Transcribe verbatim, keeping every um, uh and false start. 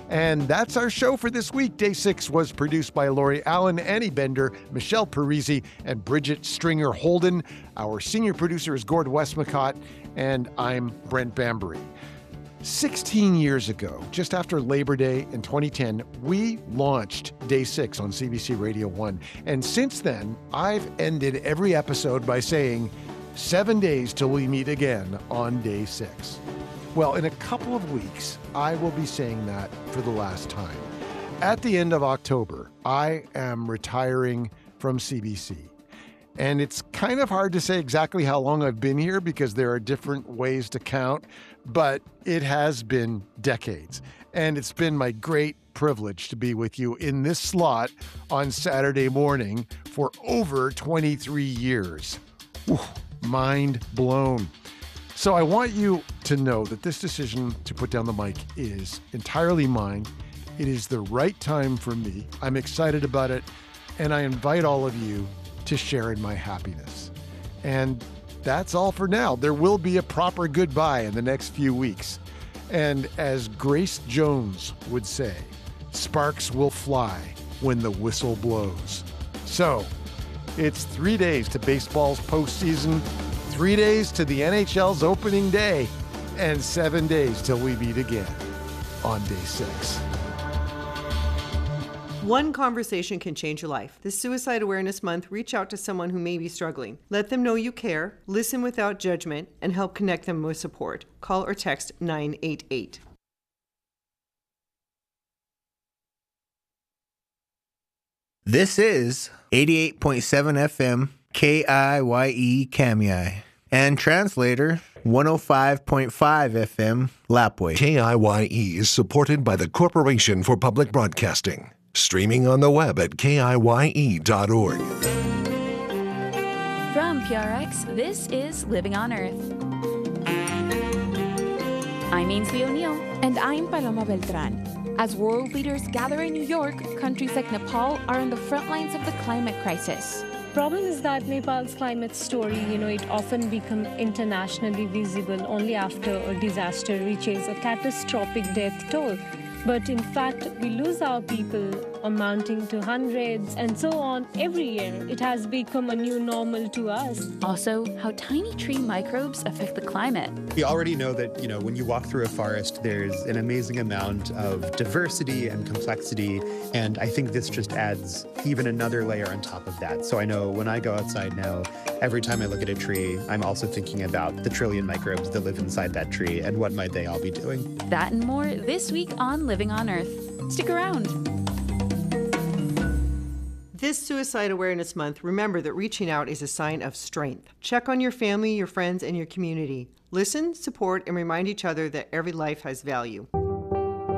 And that's our show for this week. Day six was produced by Lori Allen, Annie Bender, Michelle Parisi, and Bridget Stringer Holden. Our senior producer is Gord Westmacott, and I'm Brent Bambury. sixteen years ago, just after Labor Day in twenty ten, we launched Day six on C B C Radio one. And since then, I've ended every episode by saying, seven days till we meet again on Day six. Well, in a couple of weeks, I will be saying that for the last time. At the end of October, I am retiring from C B C. And it's kind of hard to say exactly how long I've been here because there are different ways to count, but it has been decades. And it's been my great privilege to be with you in this slot on Saturday morning for over twenty-three years. Whew, mind blown. So I want you to know that this decision to put down the mic is entirely mine. It is the right time for me. I'm excited about it, and I invite all of you to share in my happiness. And that's all for now. There will be a proper goodbye in the next few weeks. And as Grace Jones would say, sparks will fly when the whistle blows. So it's three days to baseball's postseason, three days to the N H L's opening day, and seven days till we meet again on Day six. One conversation can change your life. This Suicide Awareness Month, reach out to someone who may be struggling. Let them know you care, listen without judgment, and help connect them with support. Call or text nine eight eight. This is eighty-eight point seven F M K I Y E Kamiai and translator one oh five point five F M Lapwai. K I Y E is supported by the Corporation for Public Broadcasting. Streaming on the web at K I Y E dot org. From P R X, this is Living on Earth. I'm Ainsley O'Neill. And I'm Paloma Beltran. As world leaders gather in New York, countries like Nepal are on the front lines of the climate crisis. Problem is that Nepal's climate story, you know, it often becomes internationally visible only after a disaster reaches a catastrophic death toll. But in fact, we lose our people amounting to hundreds and so on every year. It has become a new normal to us. Also, how tiny tree microbes affect the climate. We already know that, you know, when you walk through a forest, there's an amazing amount of diversity and complexity. And I think this just adds even another layer on top of that. So I know when I go outside now, every time I look at a tree, I'm also thinking about the trillion microbes that live inside that tree and what might they all be doing. That and more this week on Living on Earth. Stick around. This Suicide Awareness Month, remember that reaching out is a sign of strength. Check on your family, your friends, and your community. Listen, support, and remind each other that every life has value.